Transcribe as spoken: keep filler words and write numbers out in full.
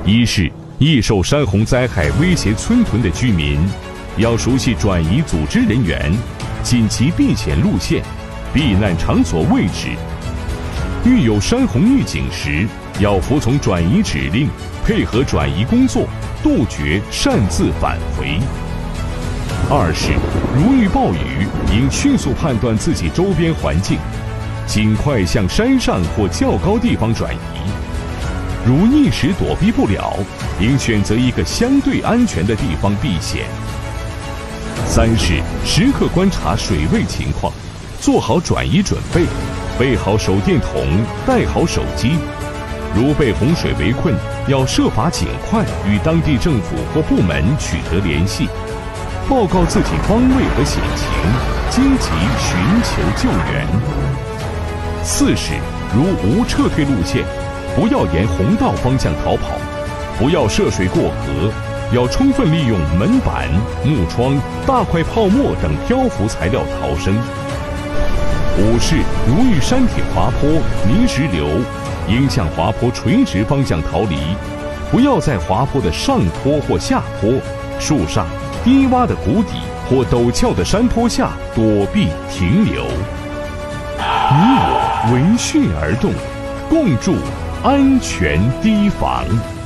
一是易受山洪灾害威胁村屯的居民，要熟悉转移组织人员、紧急避险路线、避难场所位置。遇有山洪预警时，要服从转移指令，配合转移工作，杜绝擅自返回。二是如遇暴雨，应迅速判断自己周边环境，尽快向山上或较高地方转移。如一时躲避不了，应选择一个相对安全的地方避险。三是时刻观察水位情况，做好转移准备，备好手电筒，带好手机。如被洪水围困，要设法尽快与当地政府或部门取得联系，报告自己方位和险情，积极寻求救援。四是如无撤退路线，不要沿洪道方向逃跑，不要涉水过河，要充分利用门板、木窗、大块泡沫等漂浮材料逃生。五是如遇山体滑坡、泥石流，应向滑坡垂直方向逃离，不要在滑坡的上坡或下坡、树上、低洼的谷底或陡峭的山坡下躲避停留。你我闻讯而动，共筑安全堤防。